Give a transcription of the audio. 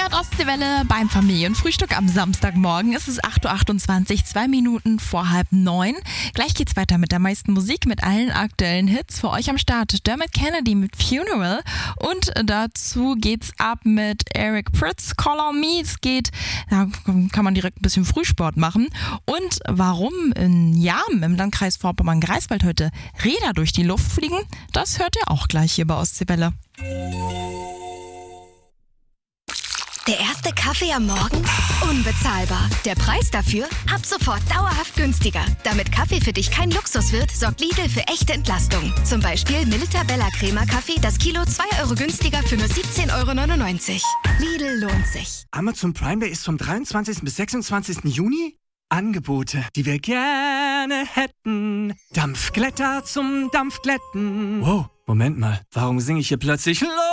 hört Ostseewelle beim Familienfrühstück am Samstagmorgen. Es ist 8.28 Uhr, 2 Minuten vor 8:30. Gleich geht's weiter mit der meisten Musik, mit allen aktuellen Hits für euch am Start. Dermot Kennedy mit Funeral und dazu geht's ab mit Eric Prydz, Call on Me. Da kann man direkt ein bisschen Frühsport machen. Und warum in Jarmen im Landkreis Vorpommern-Greifswald heute Räder durch die Luft fliegen, das hört ihr auch gleich hier bei Ostseewelle. Der erste Kaffee am Morgen? Unbezahlbar. Der Preis dafür? Ab sofort dauerhaft günstiger. Damit Kaffee für dich kein Luxus wird, sorgt Lidl für echte Entlastung. Zum Beispiel Milita Bella Crema Kaffee, das Kilo 2 Euro günstiger für nur 17,99 €. Lidl lohnt sich. Amazon Prime Day ist vom 23. bis 26. Juni? Angebote, die wir gerne hätten. Dampfglätter zum Dampfglätten. Wow, Moment mal, warum singe ich hier plötzlich